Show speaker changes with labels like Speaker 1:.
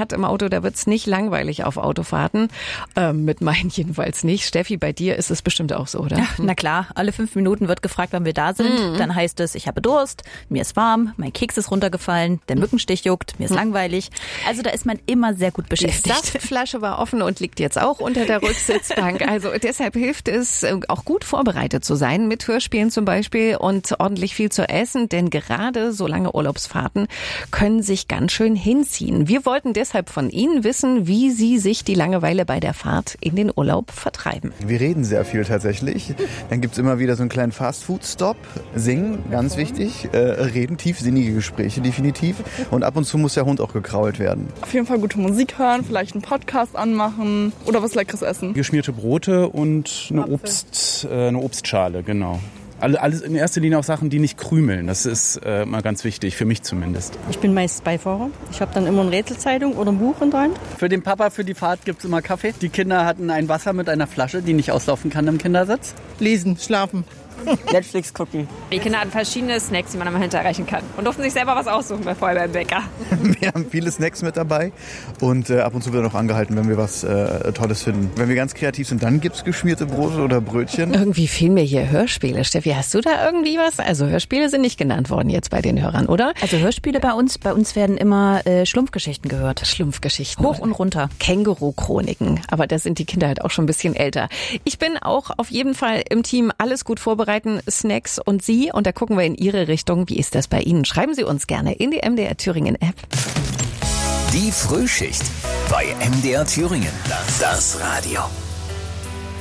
Speaker 1: hat im Auto, da wird's nicht langweilig auf Autofahrten. Mit meinen jedenfalls nicht. Steffi, bei dir ist es bestimmt auch so, oder?
Speaker 2: Ja, na klar, alle 5 Minuten wird gefragt, wann wir da sind. Dann heißt es, ich habe Durst, mir ist warm, mein Keks ist runtergefallen, der Mückenstich juckt, mir ist langweilig. Also da ist man immer sehr gut beschäftigt.
Speaker 1: Die Saftflasche war offen und liegt jetzt auch unter der Rücksitzbank. Also deshalb hilft es, auch gut vorbereitet zu sein, mit Hörspielen zum Beispiel und ordentlich viel zu essen, denn gerade so lange Urlaubsfahrten können sich ganz schön hinziehen. Wir wollten deshalb von Ihnen wissen, wie Sie sich die Langeweile bei der Fahrt in den Urlaub vertreiben.
Speaker 3: Wir reden sehr viel tatsächlich. Dann gibt's immer wieder so einen kleinen Fast-Food-Stop. Singen, ganz wichtig. Reden, tiefsinnige Gespräche definitiv. Und ab und zu muss der Hund auch gekrault werden.
Speaker 4: Auf jeden Fall gute Musik hören, vielleicht einen Podcast anmachen oder was Leckeres essen.
Speaker 5: Geschmierte Brote und eine Obstschale, genau. Alles in erster Linie auch Sachen, die nicht krümeln. Das ist mal ganz wichtig, für mich zumindest.
Speaker 6: Ich bin meist Beifahrer. Ich habe dann immer eine Rätselzeitung oder ein Buch in der Hand.
Speaker 7: Für den Papa, für die Fahrt gibt's immer Kaffee. Die Kinder hatten ein Wasser mit einer Flasche, die nicht auslaufen kann im Kindersitz.
Speaker 6: Lesen, schlafen.
Speaker 7: Netflix gucken.
Speaker 8: Die Kinder hatten verschiedene Snacks, die man immer hinterreichen kann. Und durften sich selber was aussuchen vorher beim Bäcker.
Speaker 3: Wir haben viele Snacks mit dabei und ab und zu wird auch angehalten, wenn wir was Tolles finden. Wenn wir ganz kreativ sind, dann gibt's geschmierte Brote oder Brötchen.
Speaker 1: Irgendwie fehlen mir hier Hörspiele. Steffi, hast du da irgendwie was? Also Hörspiele sind nicht genannt worden jetzt bei den Hörern, oder?
Speaker 2: Also Hörspiele bei uns werden immer Schlumpfgeschichten gehört.
Speaker 1: Schlumpfgeschichten.
Speaker 2: Hoch und runter.
Speaker 1: Känguru-Chroniken. Aber da sind die Kinder halt auch schon ein bisschen älter. Ich bin auch auf jeden Fall im Team alles gut vorbereitet. Snacks und Sie. Und da gucken wir in Ihre Richtung. Wie ist das bei Ihnen? Schreiben Sie uns gerne in die MDR Thüringen App.
Speaker 9: Die Frühschicht bei MDR Thüringen. Das Radio.